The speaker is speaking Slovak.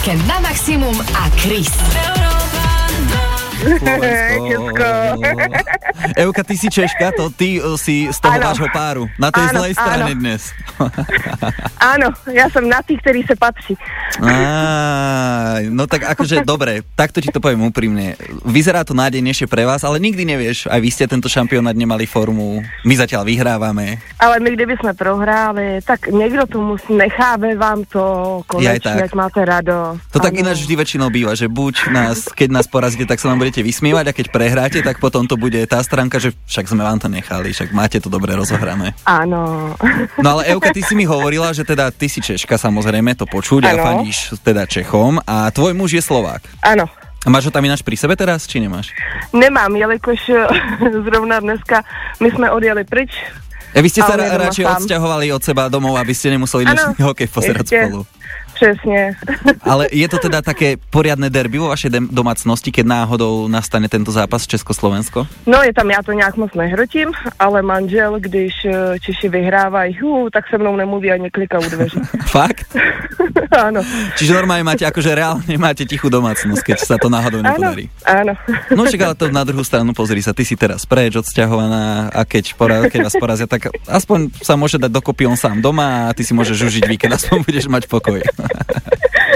víkend na maximum a Chris. Slovensko. Euka, ty si Češka, to ty si z toho vášho páru. Na tej zlej strane dnes. Áno, ja som na tých, ktorí sa patrí. No tak akože dobre, takto ti to poviem úprimne. Vyzerá to nádejnejšie pre vás, ale nikdy nevieš, aj vy ste tento šampionát nemali formu, my zatiaľ vyhrávame. Ale my kdyby sme prohráli, tak niekto tu musí, necháme vám to konečne, ak máte rado. To tak ináč vždy väčšinou býva, že buď keď nás porazíte, tak sa nám budete vysmievať a keď prehráte, tak potom to bude tá stránka, že však sme vám to nechali, však máte to dobre rozohrané. Áno. No ale Euka, ty si mi hovorila, že teda ty si Češka, samozrejme to počuť a fandíš teda Čechom a tvoj muž je Slovák. Áno. A máš ho tam ináč pri sebe teraz, či nemáš? Nemám, jelikož zrovna dneska my sme odjeli pryč. Vy ste sa radšej odsťahovali od seba domov, aby ste nemuseli dnešný hokej pozerať spolu. Presne. Ale je to teda také poriadne derby vo vašej domácnosti, keď náhodou nastane tento zápas Československo? No je tam, ja to nejak moc nehrotím, ale manžel, když Češi vyhrávajú, tak se mnou nemluví a nekliká u dveří. Fakt? Áno. Čiže normálne máte, akože reálne máte tichú domácnosť, keď sa to náhodou nepodarí. Áno. No však ale to na druhú stranu, pozri sa, ty si teraz preč, odsťahovaná a keď vás porazia, tak aspoň sa môže dať dokopy on sám doma a ty si môžeš užiť víkend, aspoň budeš mať pokoj.